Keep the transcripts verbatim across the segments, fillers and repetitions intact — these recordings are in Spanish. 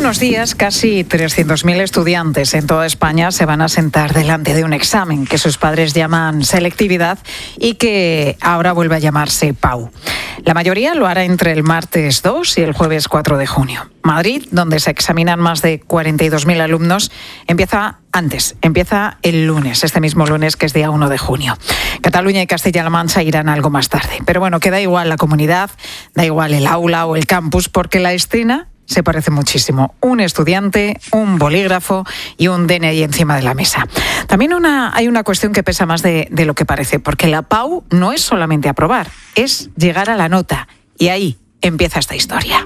unos días, casi trescientos mil estudiantes en toda España se van a sentar delante de un examen que sus padres llaman selectividad y que ahora vuelve a llamarse P A U. La mayoría lo hará entre el martes dos y el jueves cuatro de junio. Madrid, donde se examinan más de cuarenta y dos mil alumnos, empieza antes, empieza el lunes, este mismo lunes que es día uno de junio. Cataluña y Castilla-La Mancha irán algo más tarde. Pero bueno, que da igual la comunidad, da igual el aula o el campus, porque la escena se parece muchísimo. Un estudiante, un bolígrafo y un D N I encima de la mesa. También una, hay una cuestión que pesa más de, de lo que parece, porque la P A U no es solamente aprobar, es llegar a la nota. Y ahí empieza esta historia.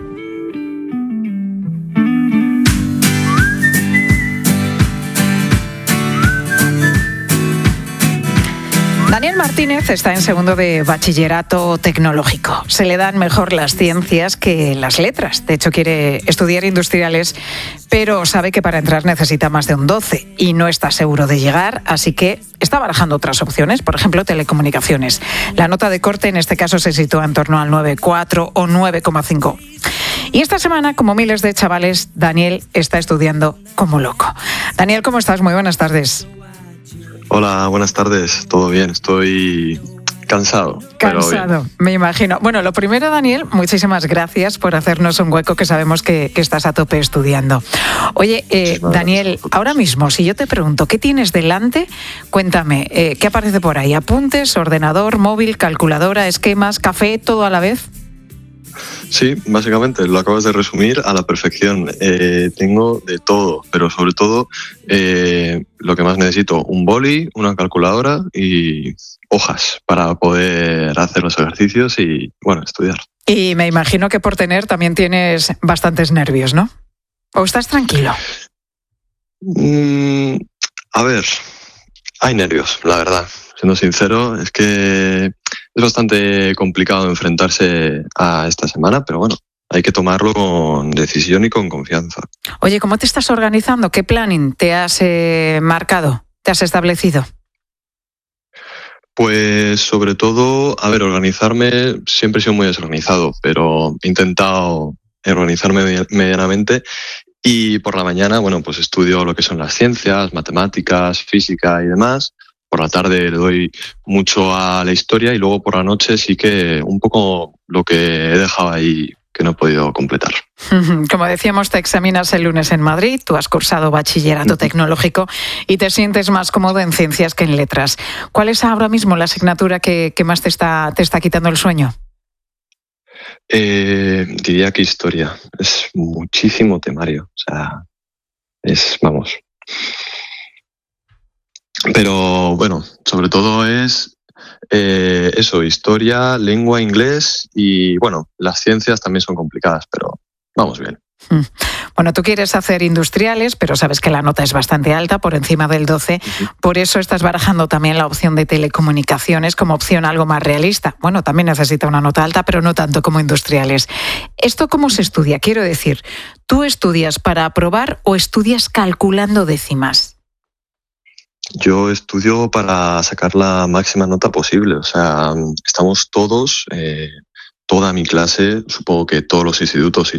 Daniel Martínez está en segundo de bachillerato tecnológico. Se le dan mejor las ciencias que las letras. De hecho, quiere estudiar industriales, pero sabe que para entrar necesita más de un doce y no está seguro de llegar, así que está barajando otras opciones, por ejemplo, telecomunicaciones. La nota de corte en este caso se sitúa en torno al nueve coma cuatro o nueve coma cinco. Y esta semana, como miles de chavales, Daniel está estudiando como loco. Daniel, ¿cómo estás? Muy buenas tardes. Hola, buenas tardes. ¿Todo bien? Estoy cansado. Cansado, me imagino. Bueno, lo primero, Daniel, muchísimas gracias por hacernos un hueco, que sabemos que, que estás a tope estudiando. Oye, eh, Daniel, ahora mismo, si yo te pregunto, ¿qué tienes delante? Cuéntame, eh, ¿qué aparece por ahí? ¿Apuntes, ordenador, móvil, calculadora, esquemas, café, todo a la vez? Sí, básicamente lo acabas de resumir a la perfección. Eh, tengo de todo, pero sobre todo eh, lo que más necesito, un boli, una calculadora y hojas para poder hacer los ejercicios y, bueno, estudiar. Y me imagino que por tener también tienes bastantes nervios, ¿no? ¿O estás tranquilo? Mm, a ver, hay nervios, la verdad. Siendo sincero, es que es bastante complicado enfrentarse a esta semana, pero bueno, hay que tomarlo con decisión y con confianza. Oye, ¿cómo te estás organizando? ¿Qué planning te has eh, marcado? ¿Te has establecido? Pues sobre todo, a ver, organizarme, siempre he sido muy desorganizado, pero he intentado organizarme medianamente. Y por la mañana, bueno, pues estudio lo que son las ciencias, matemáticas, física y demás. Por la tarde le doy mucho a la historia y luego por la noche sí que un poco lo que he dejado ahí que no he podido completar. Como decíamos, te examinas el lunes en Madrid, tú has cursado bachillerato tecnológico y te sientes más cómodo en ciencias que en letras. ¿Cuál es ahora mismo la asignatura que, que más te está, te está quitando el sueño? Eh, diría que historia. Es muchísimo temario. O sea, es, vamos... Pero bueno, sobre todo es eh, eso, historia, lengua, inglés y bueno, las ciencias también son complicadas, pero vamos bien. Bueno, tú quieres hacer industriales, pero sabes que la nota es bastante alta, por encima del doce, uh-huh. Por eso estás barajando también la opción de telecomunicaciones como opción algo más realista. Bueno, también necesita una nota alta, pero no tanto como industriales. ¿Esto cómo se estudia? Quiero decir, ¿tú estudias para aprobar o estudias calculando décimas? Yo estudio para sacar la máxima nota posible. O sea, estamos todos, eh, toda mi clase, supongo que todos los institutos